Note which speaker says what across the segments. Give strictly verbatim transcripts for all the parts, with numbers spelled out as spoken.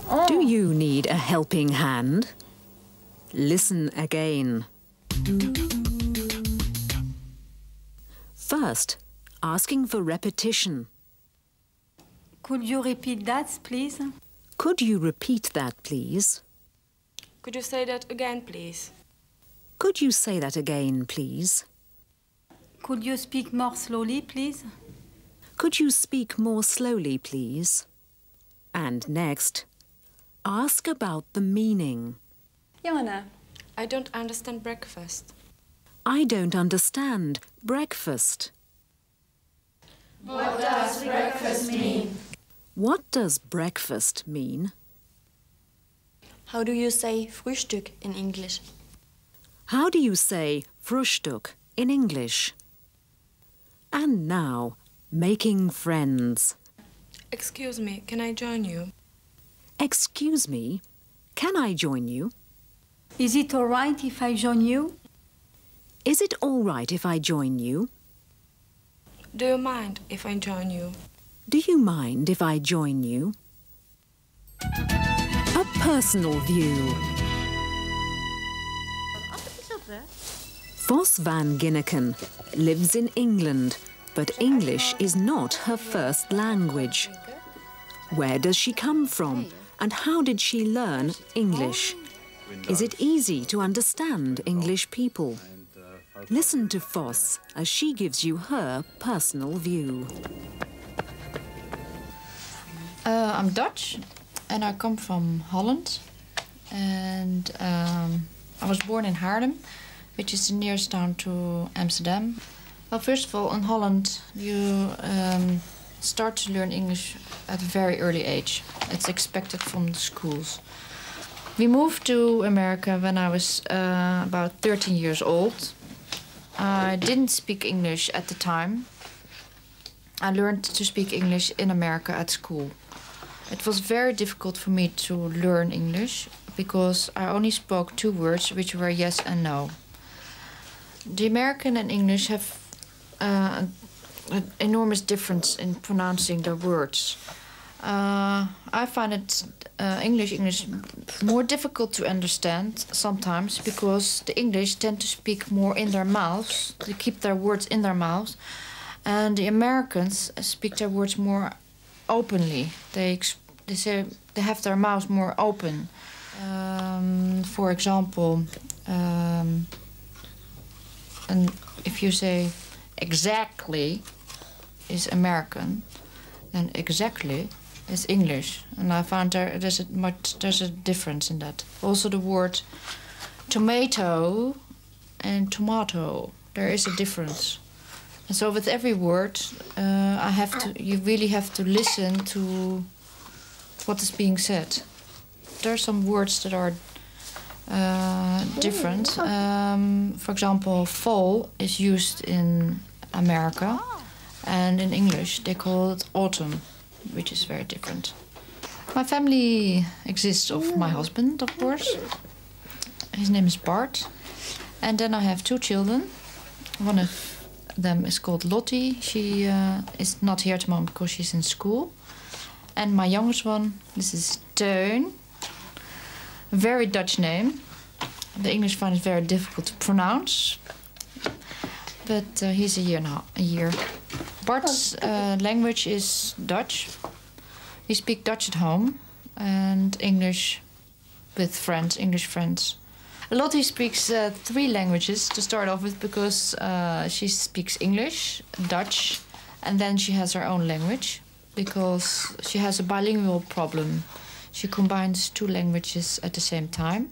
Speaker 1: Do you need a helping hand? Listen again. First, asking for repetition.
Speaker 2: Could you repeat that, please?
Speaker 1: Could you repeat that, please?
Speaker 3: Could you say that again, please?
Speaker 1: Could you say that again, please?
Speaker 2: Could you speak more slowly, please?
Speaker 1: Could you speak more slowly, please? And next, ask about the meaning.
Speaker 4: Johanna.
Speaker 3: I don't understand breakfast.
Speaker 1: I don't understand breakfast.
Speaker 5: What does breakfast mean?
Speaker 1: What does breakfast mean?
Speaker 4: How do you say Frühstück in English?
Speaker 1: How do you say Frühstück in English? And now, making friends.
Speaker 3: Excuse me, can I join you?
Speaker 1: Excuse me, can I join you?
Speaker 2: Is it all right if I join you?
Speaker 1: Is it all right if I join you?
Speaker 3: Do you mind if I join you?
Speaker 1: Do you mind if I join you? A personal view. Vos van Ginneken lives in England, but English is not her first language. Where does she come from, and how did she learn English? Is it easy to understand English people? Listen to Vos as she gives you her personal view.
Speaker 6: Uh, I'm Dutch, and I come from Holland. And um, I was born in Haarlem, which is the nearest town to Amsterdam. Well, first of all, in Holland, you um, start to learn English at a very early age. It's expected from the schools. We moved to America when I was uh, about thirteen years old. I didn't speak English at the time. I learned to speak English in America at school. It was very difficult for me to learn English because I only spoke two words, which were yes and no. The American and English have uh, an enormous difference in pronouncing their words. Uh, I find it uh, English English more difficult to understand sometimes because the English tend to speak more in their mouths, to keep their words in their mouths, and the Americans speak their words more openly. They they say they have their mouths more open. Um, for example, um, and if you say exactly is American, then exactly is English, and I found there there's a much there's a difference in that. Also, the word tomato and tomato, there is a difference. And so with every word, uh, I have to you really have to listen to what is being said. There are some words that are uh, different. Um, for example, fall is used in America, and in English they call it autumn, which is very different. My family exists of my husband, of course. His name is Bart. And then I have two children. One of them is called Lottie. She uh, is not here at the moment because she's in school. And my youngest one, this is Teun. A very Dutch name. The English find it very difficult to pronounce. But uh, he's a year now, a year. Bart's uh, language is Dutch. We speak Dutch at home and English with friends, English friends. Lottie speaks uh, three languages to start off with because uh, she speaks English, Dutch, and then she has her own language because she has a bilingual problem. She combines two languages at the same time.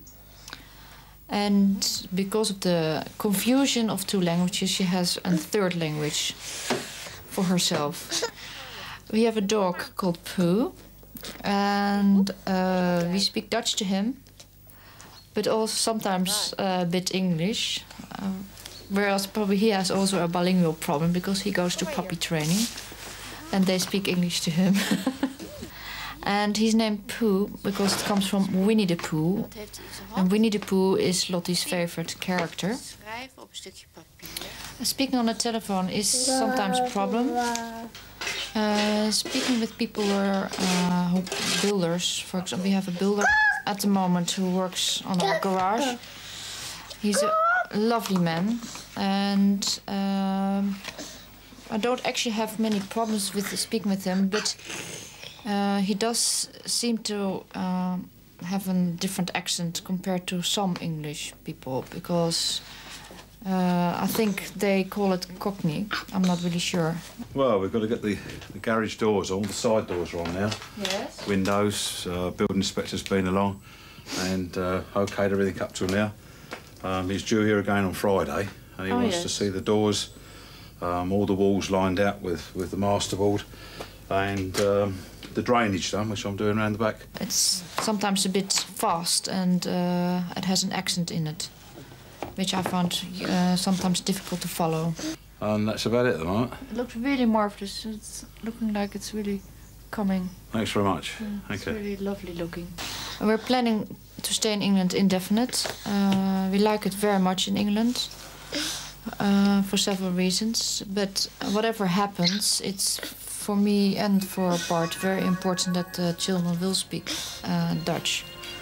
Speaker 6: And because of the confusion of two languages, she has a third language for herself. We have a dog called Pooh, and uh, we speak Dutch to him, but also sometimes uh, a bit English. Uh, whereas probably he has also a bilingual problem because he goes to puppy training, and they speak English to him. And he's named Pooh because it comes from Winnie the Pooh. And Winnie the Pooh is Lottie's favorite character. Speaking on the telephone is sometimes a problem. Uh, speaking with people who are uh, who, builders, for example, we have a builder at the moment who works on our garage. He's a lovely man, and um, I don't actually have many problems with speaking with him, but uh, he does seem to uh, have a different accent compared to some English people, because uh, I think they call it Cockney. I'm not really sure.
Speaker 7: Well, we've got to get the, the garage doors on. The side doors are on now.
Speaker 6: Yes.
Speaker 7: Windows, uh, building inspector's been along and uh, okayed everything up till now. Um, he's due here again on Friday, and he
Speaker 6: oh,
Speaker 7: wants
Speaker 6: yes.
Speaker 7: to see the doors, um, all the walls lined out with, with the masterboard, and um, the drainage done, which I'm doing around the back.
Speaker 6: It's sometimes a bit fast, and uh, it has an accent in it, which I found uh, sometimes difficult to follow.
Speaker 7: And that's about it at the moment.
Speaker 6: It looks really marvelous. It's looking like it's really coming.
Speaker 7: Thanks very much.
Speaker 6: Yeah,
Speaker 7: Thank
Speaker 6: it's
Speaker 7: you.
Speaker 6: really lovely looking. And we're planning to stay in England indefinite. Uh, we like it very much in England uh, for several reasons. But whatever happens, it's for me and for Bart very important that the children will speak uh, Dutch.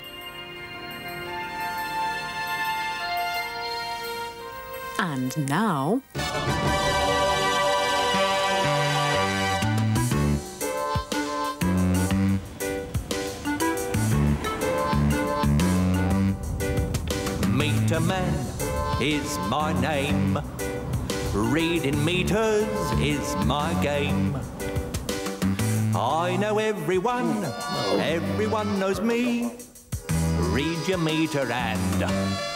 Speaker 1: And now...
Speaker 8: Meter Man is my name. Reading meters is my game. I know everyone, everyone knows me. Read your meter and